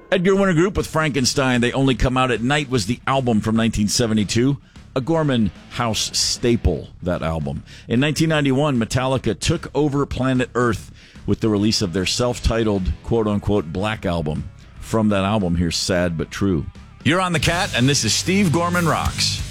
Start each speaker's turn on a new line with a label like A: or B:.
A: Edgar Winter Group with Frankenstein, They Only Come Out at Night was the album from 1972. A Gorman House staple, that album. In 1991, Metallica took over planet Earth with the release of their self-titled, quote-unquote, Black Album. From that album, here's Sad But True.
B: You're on The Cat, and this is Steve Gorman Rocks.